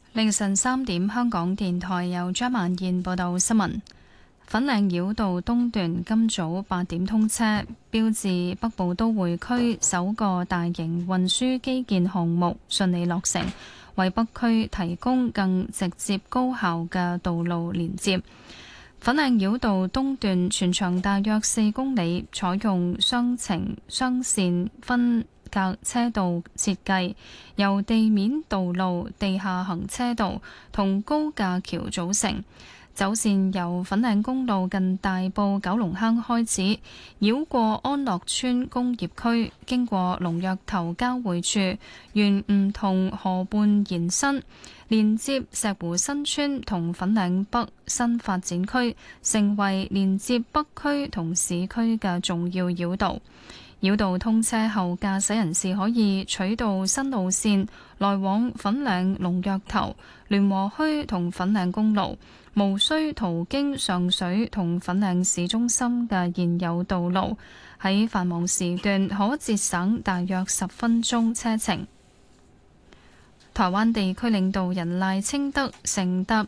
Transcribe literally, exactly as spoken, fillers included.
凌晨三點，香港電台由張曼燕報道新聞。粉嶺繞道東段今早八點通車，標誌北部都會區首個大型運輸基建項目順利落成，為北區提供更直接高效嘅道路連接。粉嶺繞道東段全長大約四公里，採用雙程雙線分隔車道設計，由地面道路、地下行車道同高架橋組成。走線由粉嶺公路近大埔九龍坑開始，繞過安樂村工業區，經過龍躍頭交匯處，沿梧桐河畔延伸，連接石湖新村同粉嶺北新發展區，成為連接北區同市區嘅重要繞道。繞道通車後，駕駛人士可以取道新路線來往粉嶺龍躍頭、聯和墟同粉嶺公路，無需途經上水同粉嶺市中心嘅現有道路，喺繁忙時段可節省大約十分鐘車程。台灣地區領導人賴清德乘搭